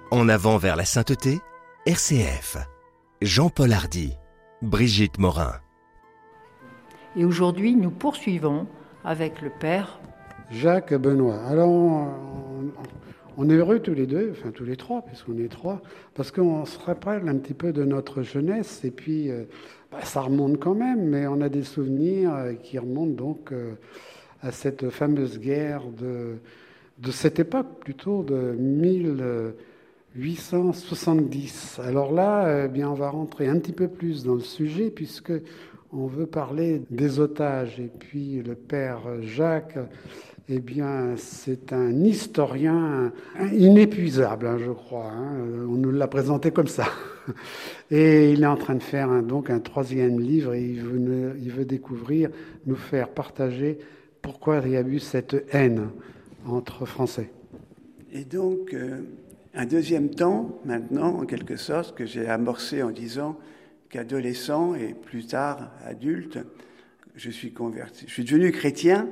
En avant vers la sainteté, RCF. Jean-Paul Hardy, Brigitte Morin. Et aujourd'hui, nous poursuivons avec le Père Jacques Benoît. Alors, on est heureux tous les deux, enfin tous les trois, puisqu'on est trois, parce qu'on se rappelle un petit peu de notre jeunesse, et puis ça remonte quand même, mais on a des souvenirs qui remontent donc à cette fameuse guerre de cette époque, plutôt de 1870. Alors là, eh bien, on va rentrer un petit peu plus dans le sujet, puisque on veut parler des otages. Et puis le père Jacques, eh bien, c'est un historien inépuisable, je crois. On nous l'a présenté comme ça. Et il est en train de faire donc un troisième livre, et il veut découvrir, nous faire partager pourquoi il y a eu cette haine entre Français. Et donc, un deuxième temps, maintenant, en quelque sorte, que j'ai amorcé en disant qu'adolescent et plus tard adulte, je suis converti. Je suis devenu chrétien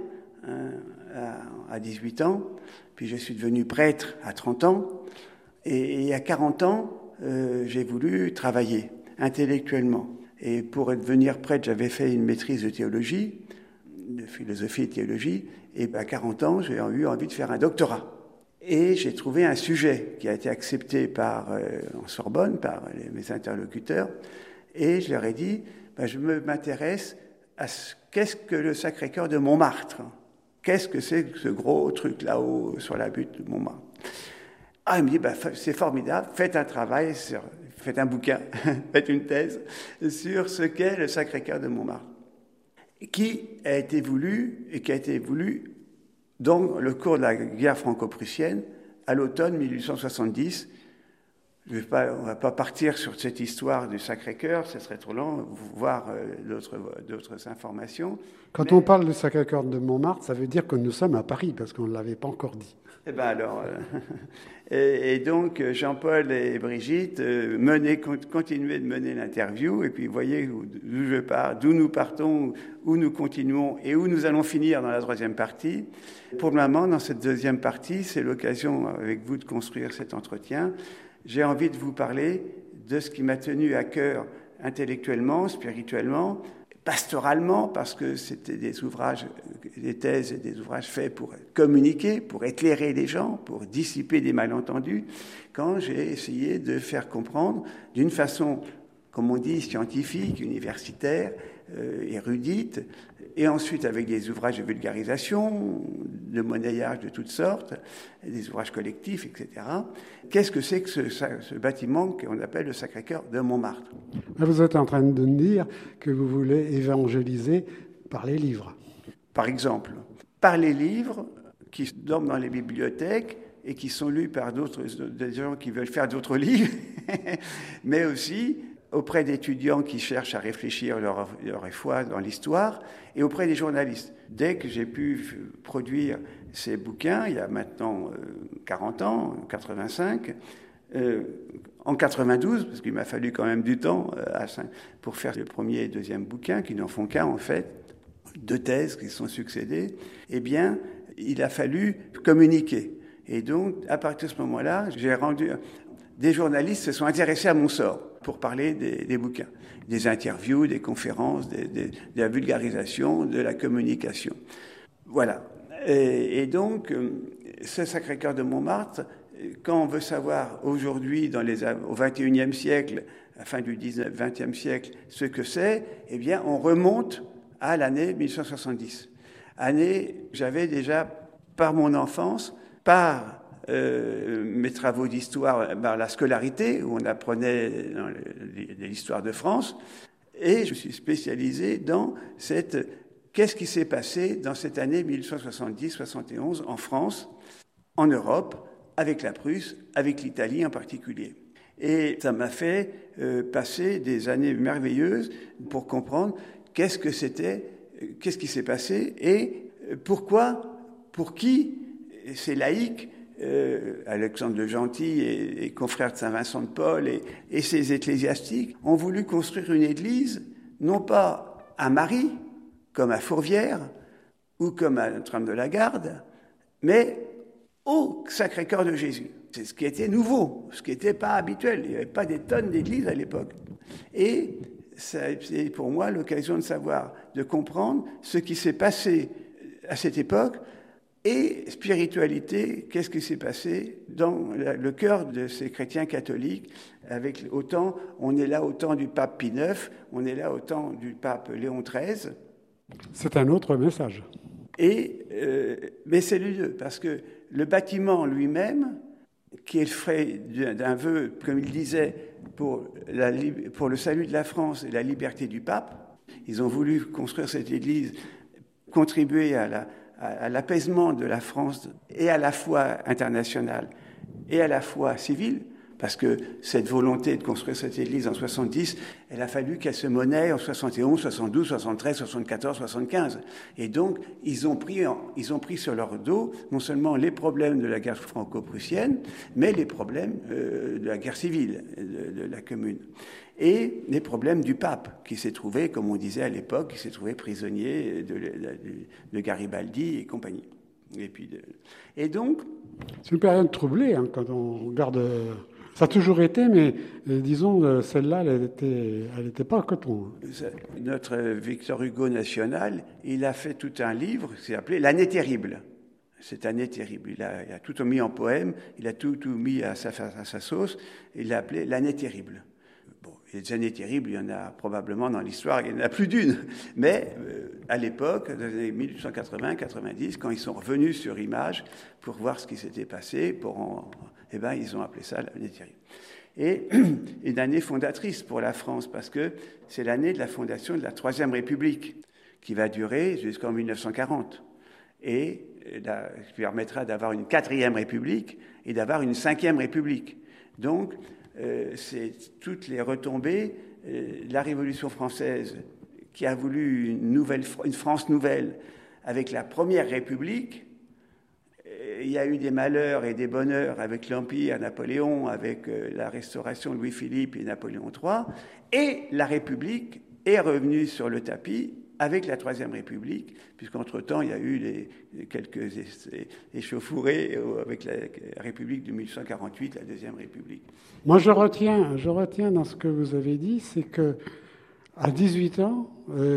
à 18 ans, puis je suis devenu prêtre à 30 ans, et à 40 ans, j'ai voulu travailler intellectuellement. Et pour devenir prêtre, j'avais fait une maîtrise de théologie, de philosophie et théologie, et à 40 ans, j'ai eu envie de faire un doctorat. Et j'ai trouvé un sujet qui a été accepté en Sorbonne par mes interlocuteurs, et je leur ai dit, je m'intéresse à qu'est-ce que le Sacré-Cœur de Montmartre. Qu'est-ce que c'est que ce gros truc là-haut sur la butte de Montmartre? Ah, il me dit, c'est formidable, faites un travail, faites un bouquin, faites une thèse sur ce qu'est le Sacré-Cœur de Montmartre, qui a été voulu dans le cours de la guerre franco-prussienne à l'automne 1870. On ne va pas partir sur cette histoire du Sacré-Cœur, ce serait trop long, voir d'autres informations. Quand on parle du Sacré-Cœur de Montmartre, ça veut dire que nous sommes à Paris, parce qu'on ne l'avait pas encore dit. Eh bien alors, et donc Jean-Paul et Brigitte continuaient de mener l'interview, et puis vous voyez d'où je pars, d'où nous partons, où nous continuons et où nous allons finir dans la troisième partie. Pour le moment, dans cette deuxième partie, c'est l'occasion avec vous de construire cet entretien. J'ai envie de vous parler de ce qui m'a tenu à cœur intellectuellement, spirituellement, pastoralement, parce que c'était des thèses et des ouvrages faits pour communiquer, pour éclairer les gens, pour dissiper des malentendus, quand j'ai essayé de faire comprendre d'une façon, comme on dit, scientifique, universitaire, érudite, et ensuite avec des ouvrages de vulgarisation, de monnayage de toutes sortes, des ouvrages collectifs, etc. Qu'est-ce que c'est que ce bâtiment qu'on appelle le Sacré-Cœur de Montmartre? Vous êtes en train de nous dire que vous voulez évangéliser par les livres. Par exemple, par les livres qui dorment dans les bibliothèques et qui sont lus par des gens qui veulent faire d'autres livres, mais aussi auprès d'étudiants qui cherchent à réfléchir leur foi dans l'histoire, et auprès des journalistes. Dès que j'ai pu produire ces bouquins, il y a maintenant 40 ans, 85, en 92, parce qu'il m'a fallu quand même du temps pour faire le premier et deuxième bouquin, qui n'en font qu'un en fait, 2 thèses qui sont succédées, eh bien, il a fallu communiquer. Et donc, à partir de ce moment-là, des journalistes se sont intéressés à mon sort pour parler des bouquins, des interviews, des conférences, de la vulgarisation, de la communication. Voilà. Et donc, ce Sacré-Cœur de Montmartre, quand on veut savoir aujourd'hui, au XXIe siècle, à la fin du XXe siècle, ce que c'est, eh bien, on remonte à l'année 1870. Année, j'avais déjà, par mon enfance, par mes travaux d'histoire, la scolarité, où on apprenait l'histoire de France, et je suis spécialisé dans qu'est-ce qui s'est passé dans cette année 1870-71 en France, en Europe, avec la Prusse, avec l'Italie en particulier. Et ça m'a fait passer des années merveilleuses pour comprendre qu'est-ce qui s'est passé et pourquoi, pour qui ces laïcs, Alexandre le Gentil et confrère de Saint-Vincent de Paul et ces ecclésiastiques ont voulu construire une église, non pas à Marie, comme à Fourvière ou comme à Notre-Dame de la Garde, mais au Sacré-Cœur de Jésus. C'est ce qui était nouveau, ce qui n'était pas habituel. Il n'y avait pas des tonnes d'églises à l'époque. Et c'est pour moi l'occasion de savoir, de comprendre ce qui s'est passé à cette époque et spiritualité, qu'est-ce qui s'est passé dans le cœur de ces chrétiens catholiques. On est là au temps du pape Pie IX, on est là au temps du pape Léon XIII. C'est un autre message. Mais c'est les deux, parce que le bâtiment lui-même, qui est le fruit d'un vœu, comme il disait, pour le salut de la France et la liberté du pape. Ils ont voulu construire cette église, contribuer à l'apaisement de la France et à la foi internationale et à la foi civile, parce que cette volonté de construire cette église en 70, elle a fallu qu'elle se monnaie en 71, 72, 73, 74, 75. Et donc, ils ont pris sur leur dos non seulement les problèmes de la guerre franco-prussienne, mais les problèmes de la guerre civile de la Commune. Et les problèmes du pape, qui s'est trouvé, comme on disait à l'époque, qui s'est trouvé prisonnier de Garibaldi et compagnie. Et donc... C'est une période troublée, hein, quand on regarde... Ça a toujours été, mais disons, celle-là, elle était pas coton. Notre Victor Hugo national, il a fait tout un livre qui s'est appelé L'année terrible. Cette année terrible. Il a tout mis en poème, il a tout mis à sa sauce, il l'a appelé L'année terrible. Bon, les années terribles, il y en a probablement dans l'histoire, il y en a plus d'une. Mais à l'époque, dans les années 1880-90, quand ils sont revenus sur Image pour voir ce qui s'était passé, ils ont appelé ça l'année terrible. Et une année fondatrice pour la France, parce que c'est l'année de la fondation de la Troisième République, qui va durer jusqu'en 1940. Et qui permettra d'avoir une Quatrième République et d'avoir une Cinquième République. Donc, c'est toutes les retombées. La Révolution française, qui a voulu une France nouvelle, avec la Première République. Il y a eu des malheurs et des bonheurs avec l'Empire, Napoléon, avec la Restauration, Louis-Philippe et Napoléon III. Et la République est revenue sur le tapis avec la Troisième République, puisqu'entre-temps, il y a eu quelques échauffourées avec la République de 1848, la Deuxième République. Moi, je retiens dans ce que vous avez dit, c'est que à 18 ans,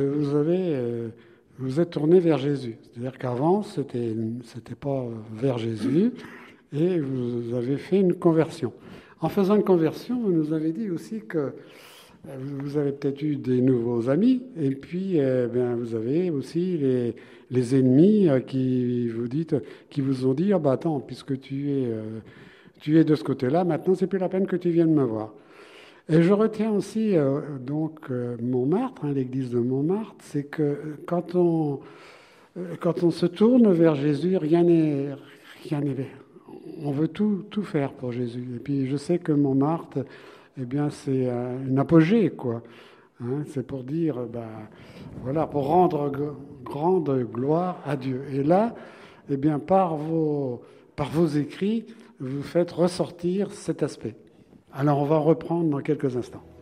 vous êtes tourné vers Jésus. C'est-à-dire qu'avant, c'était pas vers Jésus, et vous avez fait une conversion. En faisant une conversion, vous nous avez dit aussi que vous avez peut-être eu des nouveaux amis, et puis vous avez aussi les ennemis qui vous ont dit attends, puisque tu es de ce côté-là, maintenant c'est plus la peine que tu viennes me voir. Et je retiens aussi Montmartre, l'église de Montmartre, c'est que quand on se tourne vers Jésus, rien n'est on veut tout faire pour Jésus. Et puis je sais que Montmartre, c'est une apogée, quoi. Hein, c'est pour dire, pour rendre grande gloire à Dieu. Et là, par vos écrits, vous faites ressortir cet aspect. Alors, on va reprendre dans quelques instants.